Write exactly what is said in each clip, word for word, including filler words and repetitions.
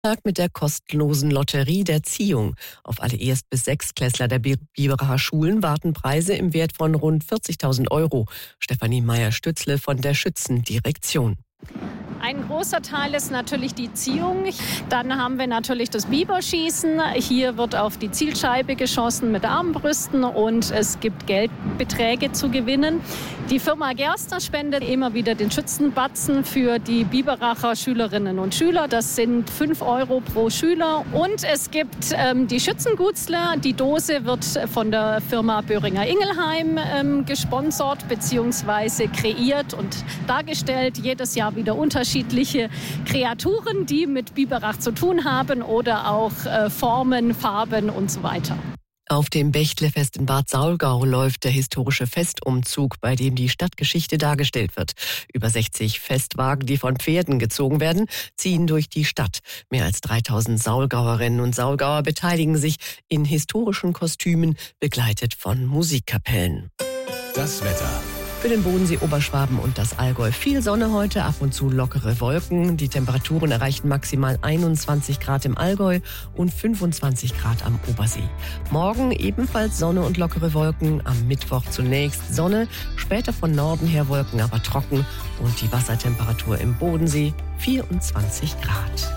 Tag mit der kostenlosen Lotterie der Ziehung. Auf alle Erst- bis Sechstklässler der Biberacher Schulen warten Preise im Wert von rund vierzigtausend Euro. Stefanie Meyer-Stützle von der Schützendirektion. Ein großer Teil ist natürlich die Ziehung. Dann haben wir natürlich das Biberschießen. Hier wird auf die Zielscheibe geschossen mit Armbrüsten und es gibt Geldbeträge zu gewinnen. Die Firma Gerstner spendet immer wieder den Schützenbatzen für die Biberacher Schülerinnen und Schüler. Das sind fünf Euro pro Schüler. Und es gibt ähm, die Schützengutzler. Die Dose wird von der Firma Böhringer Ingelheim ähm, gesponsert bzw. kreiert und dargestellt. Jedes Jahr wieder unterschiedliche Kreaturen, die mit Biberach zu tun haben oder auch äh, Formen, Farben und so weiter. Auf dem Bechtlefest in Bad Saulgau läuft der historische Festumzug, bei dem die Stadtgeschichte dargestellt wird. Über sechzig Festwagen, die von Pferden gezogen werden, ziehen durch die Stadt. Mehr als dreitausend Saulgauerinnen und Saulgauer beteiligen sich in historischen Kostümen, begleitet von Musikkapellen. Das Wetter. Für den Bodensee, Oberschwaben und das Allgäu viel Sonne heute, ab und zu lockere Wolken. Die Temperaturen erreichen maximal einundzwanzig Grad im Allgäu und fünfundzwanzig Grad am Obersee. Morgen ebenfalls Sonne und lockere Wolken. Am Mittwoch zunächst Sonne, später von Norden her Wolken, aber trocken. Und die Wassertemperatur im Bodensee vierundzwanzig Grad.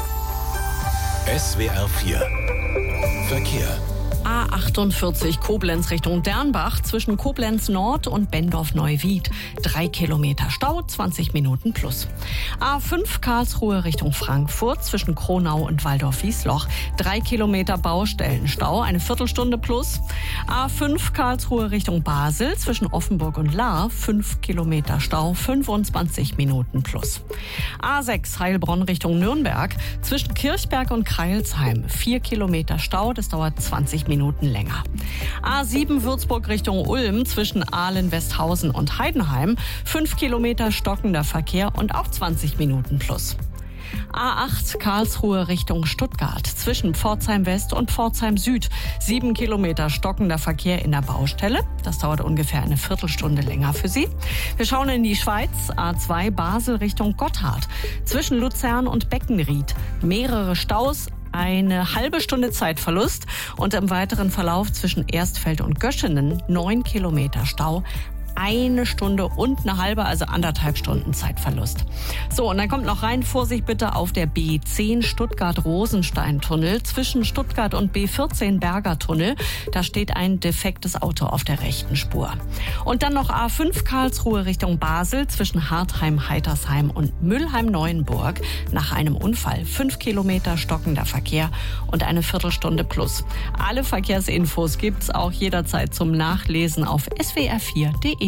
S W R vier Verkehr. A achtundvierzig Koblenz Richtung Dernbach zwischen Koblenz Nord und Bendorf-Neuwied. Drei Kilometer Stau, zwanzig Minuten plus. A fünf Karlsruhe Richtung Frankfurt zwischen Kronau und Waldorf-Wiesloch. Drei Kilometer Baustellenstau, eine Viertelstunde plus. A fünf Karlsruhe Richtung Basel zwischen Offenburg und Lahr. Fünf Kilometer Stau, fünfundzwanzig Minuten plus. A sechs Heilbronn Richtung Nürnberg zwischen Kirchberg und Kreilsheim. Vier Kilometer Stau, das dauert zwanzig Minuten. Minuten länger. A sieben Würzburg Richtung Ulm zwischen Ahlen-Westhausen und Heidenheim. Fünf Kilometer stockender Verkehr und auch zwanzig Minuten plus. A acht Karlsruhe Richtung Stuttgart zwischen Pforzheim West und Pforzheim Süd. Sieben Kilometer stockender Verkehr in der Baustelle. Das dauert ungefähr eine Viertelstunde länger für Sie. Wir schauen in die Schweiz. A zwei Basel Richtung Gotthard zwischen Luzern und Beckenried. Mehrere Staus. Eine halbe Stunde Zeitverlust und im weiteren Verlauf zwischen Erstfeld und Göschenen neun Kilometer Stau. Eine Stunde und eine halbe, also anderthalb Stunden Zeitverlust. So, und dann kommt noch rein, Vorsicht bitte auf der B zehn Stuttgart-Rosenstein-Tunnel zwischen Stuttgart und B vierzehn Berger-Tunnel. Da steht ein defektes Auto auf der rechten Spur. Und dann noch A fünf Karlsruhe Richtung Basel zwischen Hartheim-Heitersheim und Mülheim-Neuenburg. Nach einem Unfall fünf Kilometer stockender Verkehr und eine Viertelstunde plus. Alle Verkehrsinfos gibt's auch jederzeit zum Nachlesen auf S W R vier Punkt de.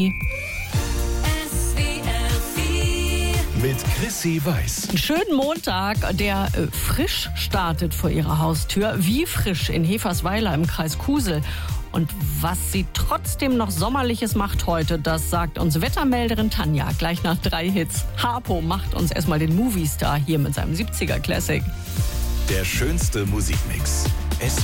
Mit Chrissy Weiß. Einen schönen Montag, der äh, frisch startet vor ihrer Haustür. Wie frisch in Hefersweiler im Kreis Kusel. Und was sie trotzdem noch Sommerliches macht heute, das sagt uns Wettermelderin Tanja gleich nach drei Hits. Harpo macht uns erstmal den Movie-Star hier mit seinem siebziger Classic. Der schönste Musikmix.